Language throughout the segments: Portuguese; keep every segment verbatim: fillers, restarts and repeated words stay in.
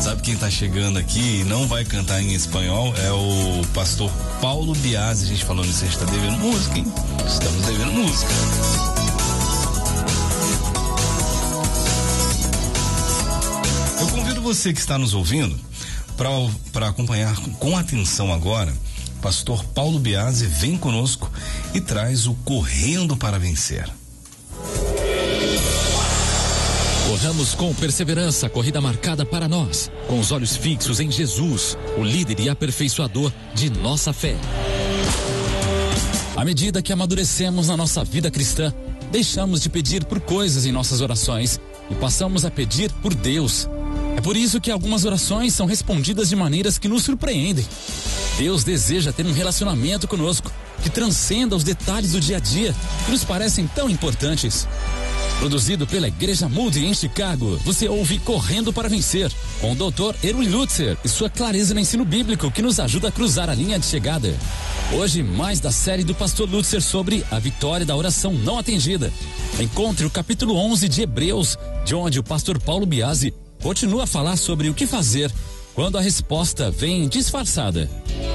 Sabe quem tá chegando aqui e não vai cantar em espanhol? É o pastor Paulo Biasi. A gente falou nisso, a gente tá devendo música, hein? Estamos devendo música. Eu convido você que está nos ouvindo para acompanhar com atenção agora. Pastor Paulo Biasi vem conosco e traz o Correndo para Vencer. Corramos com perseverança a corrida marcada para nós, com os olhos fixos em Jesus, o líder e aperfeiçoador de nossa fé. À medida que amadurecemos na nossa vida cristã, deixamos de pedir por coisas em nossas orações e passamos a pedir por Deus. É por isso que algumas orações são respondidas de maneiras que nos surpreendem. Deus deseja ter um relacionamento conosco que transcenda os detalhes do dia a dia que nos parecem tão importantes. Produzido pela Igreja Moody em Chicago, você ouve Correndo para Vencer, com o doutor Erwin Lutzer e sua clareza no ensino bíblico que nos ajuda a cruzar a linha de chegada. Hoje, mais da série do pastor Lutzer sobre a vitória da oração não atendida. Encontre o capítulo onze de Hebreus, de onde o pastor Paulo Biasi continua a falar sobre o que fazer quando a resposta vem disfarçada.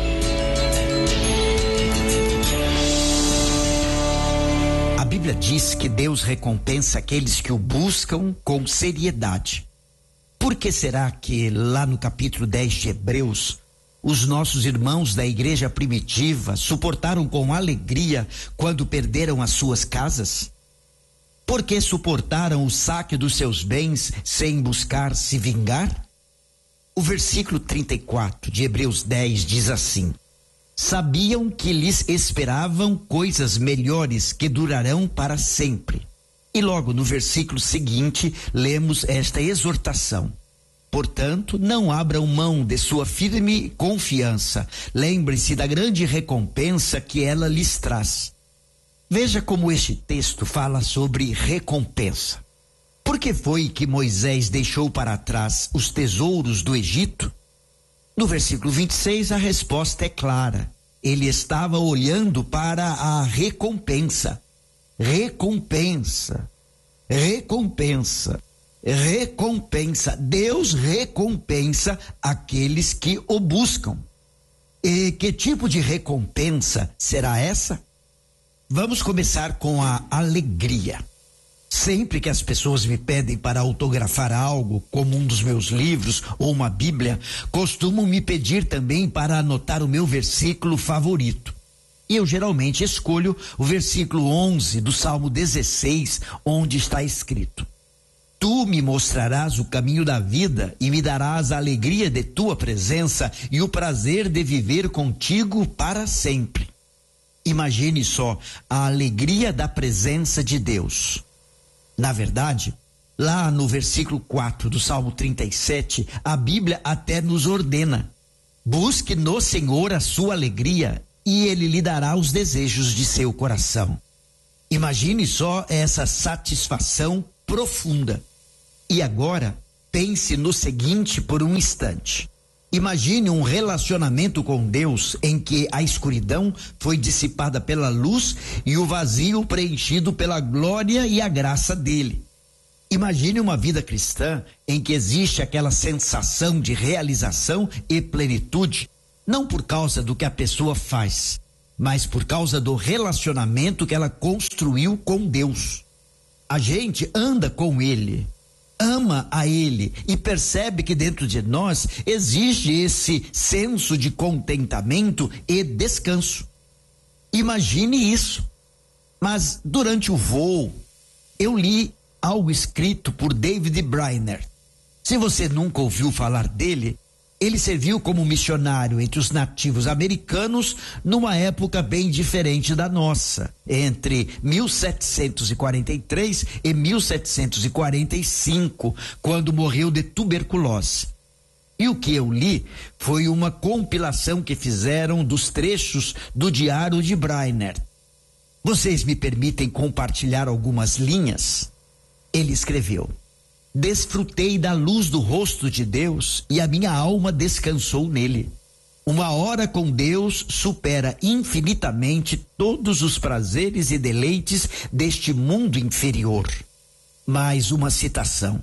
A Bíblia diz que Deus recompensa aqueles que o buscam com seriedade. Por que será que lá no capítulo dez de Hebreus, os nossos irmãos da igreja primitiva suportaram com alegria quando perderam as suas casas? Por que suportaram o saque dos seus bens sem buscar se vingar? O versículo trinta e quatro de Hebreus dez diz assim: sabiam que lhes esperavam coisas melhores que durarão para sempre. E logo no versículo seguinte, lemos esta exortação: portanto, não abram mão de sua firme confiança. Lembre-se da grande recompensa que ela lhes traz. Veja como este texto fala sobre recompensa. Por que foi que Moisés deixou para trás os tesouros do Egito? No versículo vinte e seis, a resposta é clara. Ele estava olhando para a recompensa. Recompensa. Recompensa. Recompensa. Deus recompensa aqueles que o buscam. E que tipo de recompensa será essa? Vamos começar com a alegria. Sempre que as pessoas me pedem para autografar algo, como um dos meus livros ou uma Bíblia, costumam me pedir também para anotar o meu versículo favorito. E eu geralmente escolho o versículo onze do Salmo dezesseis, onde está escrito: tu me mostrarás o caminho da vida e me darás a alegria de tua presença e o prazer de viver contigo para sempre. Imagine só a alegria da presença de Deus. Na verdade, lá no versículo quatro do Salmo trinta e sete, a Bíblia até nos ordena: busque no Senhor a sua alegria e Ele lhe dará os desejos de seu coração. Imagine só essa satisfação profunda. E agora, pense no seguinte por um instante. Imagine um relacionamento com Deus em que a escuridão foi dissipada pela luz e o vazio preenchido pela glória e a graça dele. Imagine uma vida cristã em que existe aquela sensação de realização e plenitude, não por causa do que a pessoa faz, mas por causa do relacionamento que ela construiu com Deus. A gente anda com Ele, ama a Ele e percebe que dentro de nós existe esse senso de contentamento e descanso. Imagine isso. Mas durante o voo, eu li algo escrito por David Brainerd. Se você nunca ouviu falar dele, ele serviu como missionário entre os nativos americanos numa época bem diferente da nossa, entre mil setecentos e quarenta e três e mil setecentos e quarenta e cinco, quando morreu de tuberculose. E o que eu li foi uma compilação que fizeram dos trechos do diário de Brainerd. Vocês me permitem compartilhar algumas linhas? Ele escreveu: desfrutei da luz do rosto de Deus e a minha alma descansou nele. Uma hora com Deus supera infinitamente todos os prazeres e deleites deste mundo inferior. Mais uma citação: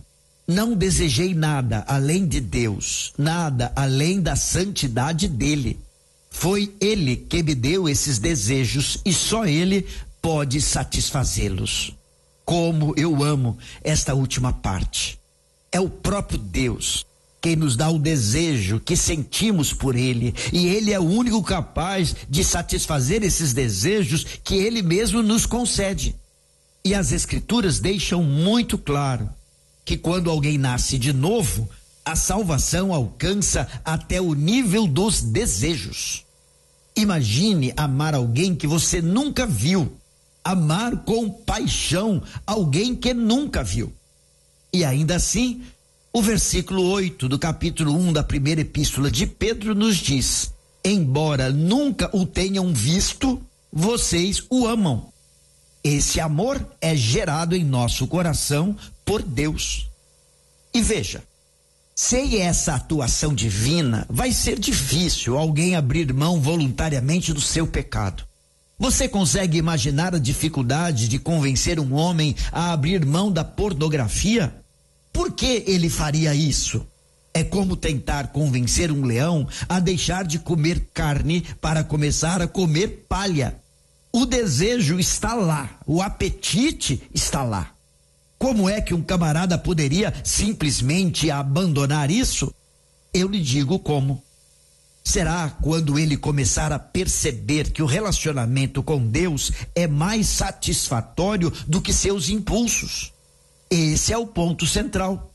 Não desejei nada além de Deus, nada além da santidade dele. Foi ele que me deu esses desejos e só ele pode satisfazê-los. Como eu amo esta última parte. É o próprio Deus quem nos dá o desejo que sentimos por ele, e ele é o único capaz de satisfazer esses desejos que ele mesmo nos concede. E as escrituras deixam muito claro que quando alguém nasce de novo, a salvação alcança até o nível dos desejos. Imagine amar alguém que você nunca viu, amar com paixão alguém que nunca viu. E ainda assim, o versículo oito do capítulo um da primeira epístola de Pedro nos diz: embora nunca o tenham visto, vocês o amam. Esse amor é gerado em nosso coração por Deus. E veja, sem essa atuação divina, vai ser difícil alguém abrir mão voluntariamente do seu pecado. Você consegue imaginar a dificuldade de convencer um homem a abrir mão da pornografia? Por que ele faria isso? É como tentar convencer um leão a deixar de comer carne para começar a comer palha. O desejo está lá, o apetite está lá. Como é que um camarada poderia simplesmente abandonar isso? Eu lhe digo como. Será quando ele começar a perceber que o relacionamento com Deus é mais satisfatório do que seus impulsos. Esse é o ponto central.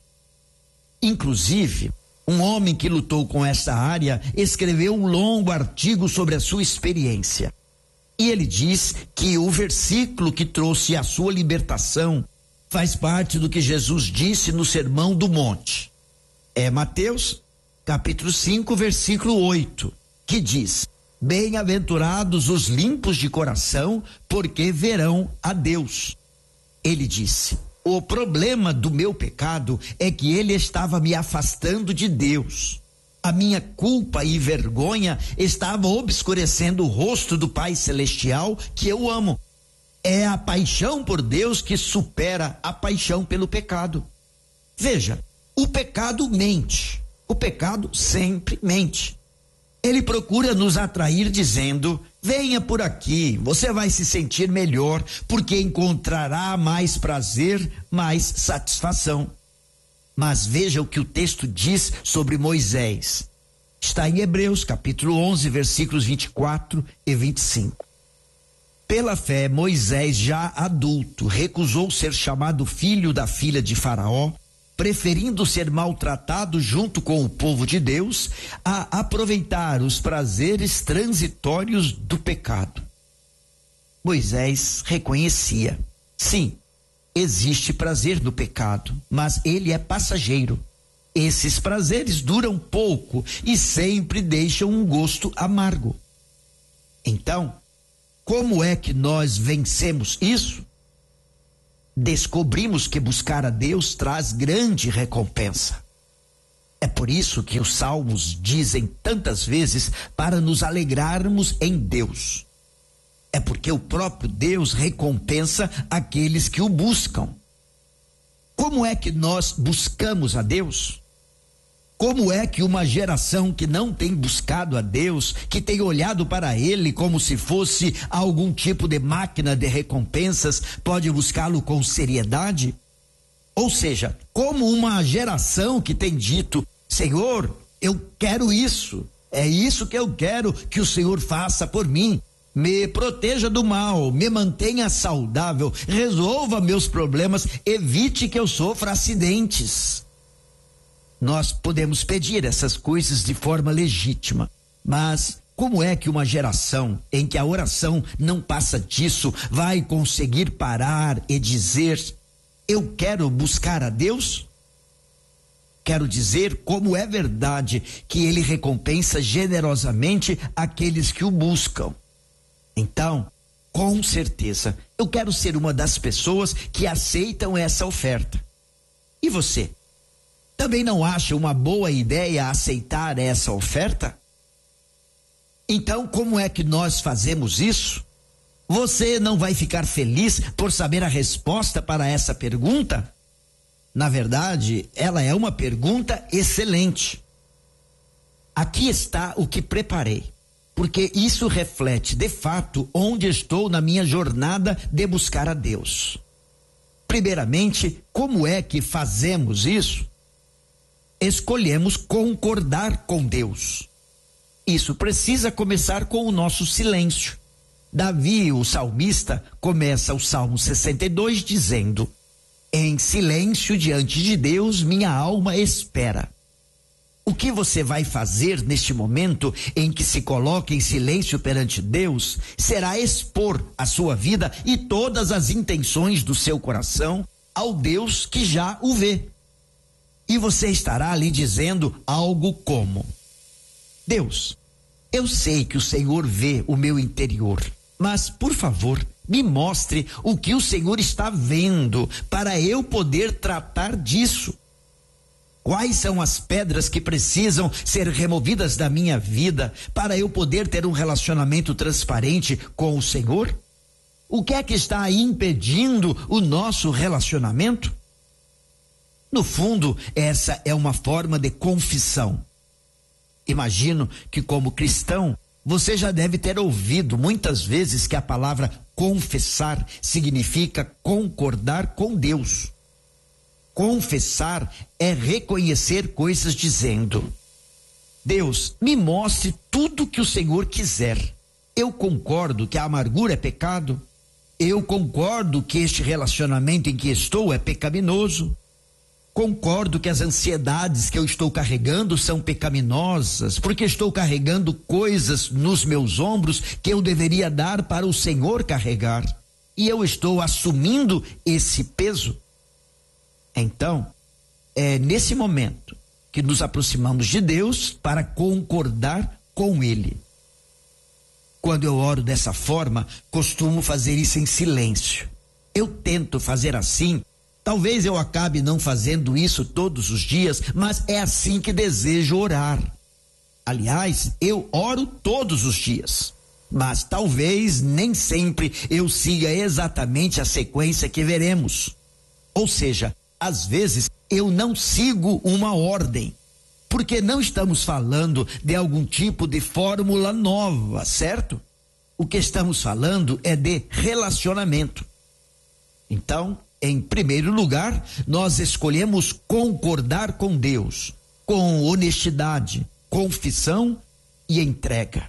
Inclusive, um homem que lutou com essa área escreveu um longo artigo sobre a sua experiência. E ele diz que o versículo que trouxe a sua libertação faz parte do que Jesus disse no Sermão do Monte. É Mateus, capítulo cinco, versículo oito, que diz: bem-aventurados os limpos de coração, porque verão a Deus. Ele disse: o problema do meu pecado é que ele estava me afastando de Deus. A minha culpa e vergonha estavam obscurecendo o rosto do Pai Celestial que eu amo. É a paixão por Deus que supera a paixão pelo pecado. Veja, o pecado mente. O pecado sempre mente. Ele procura nos atrair dizendo: venha por aqui, você vai se sentir melhor, porque encontrará mais prazer, mais satisfação. Mas veja o que o texto diz sobre Moisés. Está em Hebreus, capítulo onze, versículos vinte e quatro e vinte e cinco. Pela fé, Moisés, já adulto, recusou ser chamado filho da filha de Faraó, preferindo ser maltratado junto com o povo de Deus a aproveitar os prazeres transitórios do pecado. Moisés reconhecia: sim, existe prazer no pecado, mas ele é passageiro. Esses prazeres duram pouco e sempre deixam um gosto amargo. Então, como é que nós vencemos isso? Descobrimos que buscar a Deus traz grande recompensa. É por isso que os salmos dizem tantas vezes para nos alegrarmos em Deus. É porque o próprio Deus recompensa aqueles que o buscam. Como é que nós buscamos a Deus? Como é que uma geração que não tem buscado a Deus, que tem olhado para Ele como se fosse algum tipo de máquina de recompensas, pode buscá-lo com seriedade? Ou seja, como uma geração que tem dito: Senhor, eu quero isso, é isso que eu quero que o Senhor faça por mim. Me proteja do mal, me mantenha saudável, resolva meus problemas, evite que eu sofra acidentes. Nós podemos pedir essas coisas de forma legítima, mas como é que uma geração em que a oração não passa disso vai conseguir parar e dizer: eu quero buscar a Deus? Quero dizer como é verdade que Ele recompensa generosamente aqueles que o buscam. Então, com certeza, eu quero ser uma das pessoas que aceitam essa oferta. E você? Também não acha uma boa ideia aceitar essa oferta? Então, como é que nós fazemos isso? Você não vai ficar feliz por saber a resposta para essa pergunta? Na verdade, ela é uma pergunta excelente. Aqui está o que preparei, porque isso reflete, de fato, onde estou na minha jornada de buscar a Deus. Primeiramente, como é que fazemos isso? Escolhemos concordar com Deus. Isso precisa começar com o nosso silêncio. Davi, o salmista, começa o Salmo sessenta e dois dizendo: em silêncio diante de Deus minha alma espera. O que você vai fazer neste momento em que se coloca em silêncio perante Deus será expor a sua vida e todas as intenções do seu coração ao Deus que já o vê. E você estará ali dizendo algo como: Deus, eu sei que o Senhor vê o meu interior, mas, por favor, me mostre o que o Senhor está vendo para eu poder tratar disso. Quais são as pedras que precisam ser removidas da minha vida para eu poder ter um relacionamento transparente com o Senhor? O que é que está impedindo o nosso relacionamento? No fundo, essa é uma forma de confissão. Imagino que, como cristão, você já deve ter ouvido muitas vezes que a palavra confessar significa concordar com Deus. Confessar é reconhecer coisas dizendo: Deus, me mostre tudo que o Senhor quiser. Eu concordo que a amargura é pecado. Eu concordo que este relacionamento em que estou é pecaminoso. Concordo que as ansiedades que eu estou carregando são pecaminosas, porque estou carregando coisas nos meus ombros que eu deveria dar para o Senhor carregar. E eu estou assumindo esse peso. Então, é nesse momento que nos aproximamos de Deus para concordar com Ele. Quando eu oro dessa forma, costumo fazer isso em silêncio. Eu tento fazer assim. Talvez eu acabe não fazendo isso todos os dias, mas é assim que desejo orar. Aliás, eu oro todos os dias, mas talvez nem sempre eu siga exatamente a sequência que veremos. Ou seja, às vezes eu não sigo uma ordem, porque não estamos falando de algum tipo de fórmula nova, certo? O que estamos falando é de relacionamento. Então, em primeiro lugar, nós escolhemos concordar com Deus, com honestidade, confissão e entrega.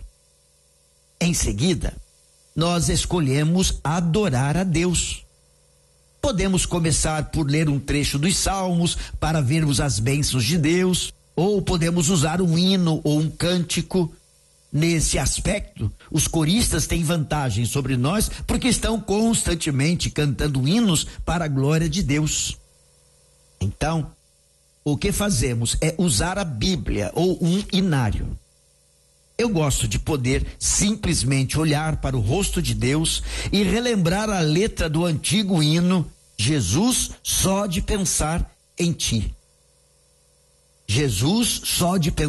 Em seguida, nós escolhemos adorar a Deus. Podemos começar por ler um trecho dos Salmos para vermos as bênçãos de Deus, ou podemos usar um hino ou um cântico. Nesse aspecto, os coristas têm vantagem sobre nós porque estão constantemente cantando hinos para a glória de Deus. Então, o que fazemos é usar a Bíblia ou um hinário. Eu gosto de poder simplesmente olhar para o rosto de Deus e relembrar a letra do antigo hino Jesus, só de pensar em ti. Jesus, só de pensar